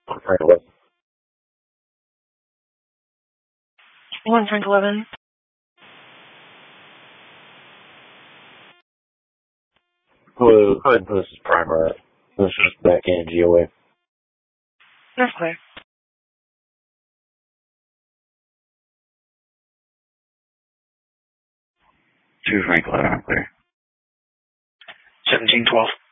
Frank 11. One Frank 11. Go ahead and put this as primer. This is back in GOA. That's clear. 2 Frank 11, I'm clear. 1712.